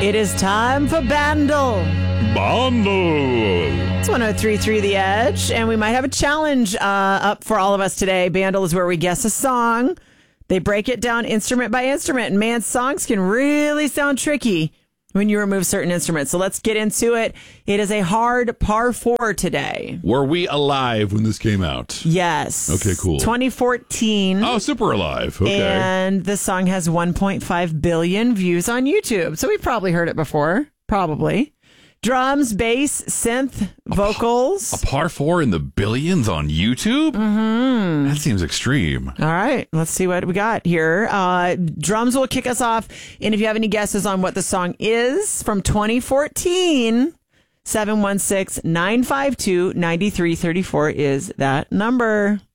It is time for Bandle. Bandle. It's 103.3 The Edge, and we might have a challenge up for all of us today. Bandle is where we guess a song. They break it down instrument by instrument, and man, songs can really sound tricky when you remove certain instruments. So let's get into it. It is a hard par 4 today. Were we alive when this came out? Yes. Okay, cool. 2014. Oh, super alive. Okay. And the song has 1.5 billion views on YouTube. So we've probably heard it before. Probably. Drums, bass, synth, vocals. A par 4 in the billions on YouTube? Mm-hmm. That seems extreme. All right, let's see what we got here. Drums will kick us off. And if you have any guesses on what the song is from 2014, 716-952-9334 is that number.